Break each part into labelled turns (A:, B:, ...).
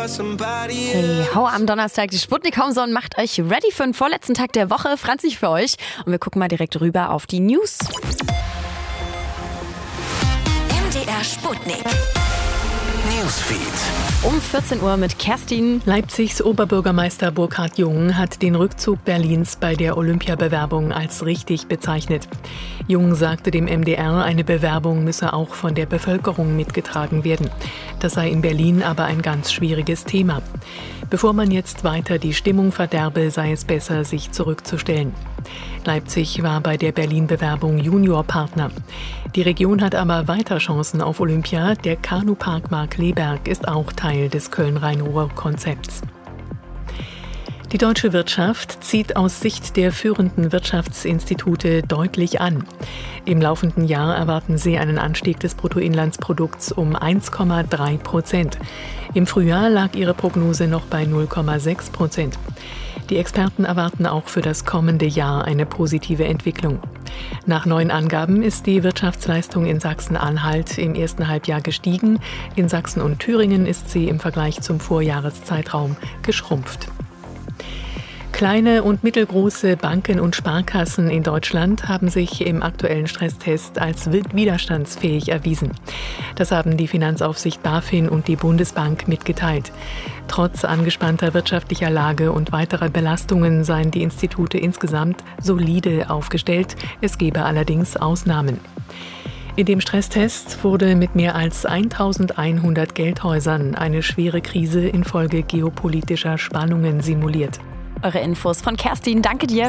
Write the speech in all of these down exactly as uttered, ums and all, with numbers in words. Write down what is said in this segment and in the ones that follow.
A: Hey, hau am Donnerstag, die Sputnik Homezone macht euch ready für den vorletzten Tag der Woche. Franzi für euch. Und wir gucken mal direkt rüber auf die News.
B: M D R Sputnik Newsfeed.
A: Um vierzehn Uhr mit Kerstin.
C: Leipzigs Oberbürgermeister Burkhard Jung hat den Rückzug Berlins bei der Olympiabewerbung als richtig bezeichnet. Jung sagte dem M D R, eine Bewerbung müsse auch von der Bevölkerung mitgetragen werden. Das sei in Berlin aber ein ganz schwieriges Thema. Bevor man jetzt weiter die Stimmung verderbe, sei es besser, sich zurückzustellen. Leipzig war bei der Berlin-Bewerbung Juniorpartner. Die Region hat aber weiter Chancen auf Olympia. Der Kanupark Markkleeberg ist auch Teil des Köln-Rhein-Ruhr-Konzepts. Die deutsche Wirtschaft zieht aus Sicht der führenden Wirtschaftsinstitute deutlich an. Im laufenden Jahr erwarten sie einen Anstieg des Bruttoinlandsprodukts um eins Komma drei Prozent. Im Frühjahr lag ihre Prognose noch bei null Komma sechs Prozent. Die Experten erwarten auch für das kommende Jahr eine positive Entwicklung. Nach neuen Angaben ist die Wirtschaftsleistung in Sachsen-Anhalt im ersten Halbjahr gestiegen. In Sachsen und Thüringen ist sie im Vergleich zum Vorjahreszeitraum geschrumpft. Kleine und mittelgroße Banken und Sparkassen in Deutschland haben sich im aktuellen Stresstest als widerstandsfähig erwiesen. Das haben die Finanzaufsicht BaFin und die Bundesbank mitgeteilt. Trotz angespannter wirtschaftlicher Lage und weiterer Belastungen seien die Institute insgesamt solide aufgestellt. Es gebe allerdings Ausnahmen. In dem Stresstest wurde mit mehr als eintausendeinhundert Geldhäusern eine schwere Krise infolge geopolitischer Spannungen simuliert.
A: Eure Infos von Kerstin, danke dir.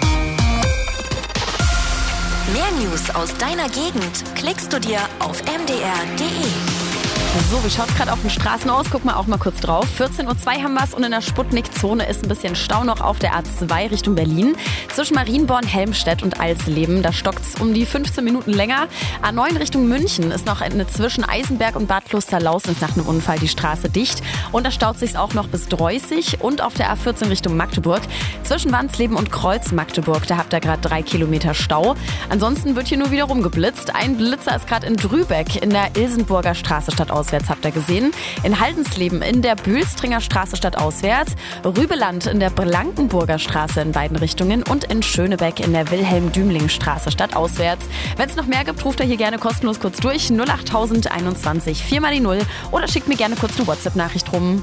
B: Mehr News aus deiner Gegend klickst du dir auf m d r punkt d e.
A: So, wie schaut's gerade auf den Straßen aus? Gucken wir auch mal kurz drauf. vierzehn Uhr zwei haben wir's und in der Sputnik-Zone ist ein bisschen Stau noch auf der A zwei Richtung Berlin. Zwischen Marienborn, Helmstedt und Alsleben, da stockt's um die fünfzehn Minuten länger. A neun Richtung München ist noch eine zwischen Eisenberg und Bad Klosterlausnitz nach einem Unfall die Straße dicht. Und da staut sich's auch noch bis Dreußig und auf der A vierzehn Richtung Magdeburg. Zwischen Wansleben und Kreuz Magdeburg, da habt ihr gerade drei Kilometer Stau. Ansonsten wird hier nur wieder rumgeblitzt. Ein Blitzer ist gerade in Drübeck in der Ilsenburger Straße stadtauswärts, habt ihr gesehen. In Haldensleben in der Bülstringer Straße stadtauswärts. Rübeland in der Blankenburger Straße in beiden Richtungen und in Schönebeck in der Wilhelm-Dümling-Straße stadtauswärts. Wenn es noch mehr gibt, ruft ihr hier gerne kostenlos kurz durch. null acht einundzwanzig vier mal die null oder schickt mir gerne kurz eine WhatsApp-Nachricht rum.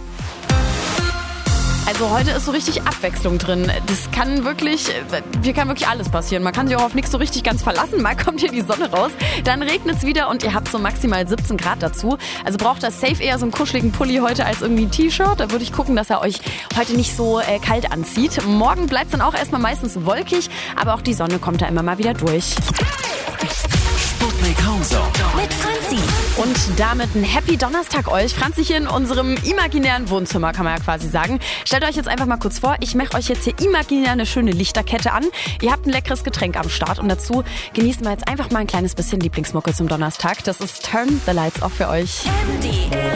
A: Also heute ist so richtig Abwechslung drin. Das kann wirklich, hier kann wirklich alles passieren. Man kann sich auch auf nichts so richtig ganz verlassen. Mal kommt hier die Sonne raus, dann regnet es wieder und ihr habt so maximal siebzehn Grad dazu. Also braucht das safe eher so einen kuscheligen Pulli heute als irgendwie ein T-Shirt. Da würde ich gucken, dass er euch heute nicht so äh, kalt anzieht. Morgen bleibt es dann auch erstmal meistens wolkig, aber auch die Sonne kommt da immer mal wieder durch.
B: Sputnik Homezone mit Franzi.
A: Und damit ein Happy Donnerstag euch. Franzi hier in unserem imaginären Wohnzimmer, kann man ja quasi sagen. Stellt euch jetzt einfach mal kurz vor, ich mache euch jetzt hier imaginär eine schöne Lichterkette an. Ihr habt ein leckeres Getränk am Start und dazu genießen wir jetzt einfach mal ein kleines bisschen Lieblingsmucke zum Donnerstag. Das ist Turn the Lights Off für euch.
B: M D R